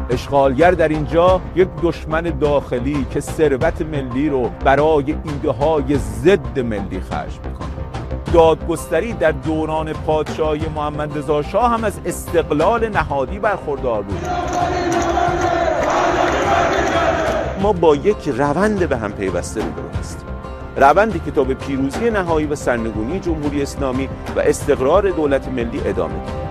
اشغالگر در اینجا یک دشمن داخلی که ثروت ملی رو برای ایده‌های ضد ملی خرج میکنه. دادگستری در دوران پادشاهی محمد رضا شاه هم از استقلال نهادی برخوردار بود. ما با یک روند به هم پیوسته روبرو هستیم، روندی که تا به پیروزی نهایی و سرنگونی جمهوری اسلامی و استقرار دولت ملی ادامه دارد.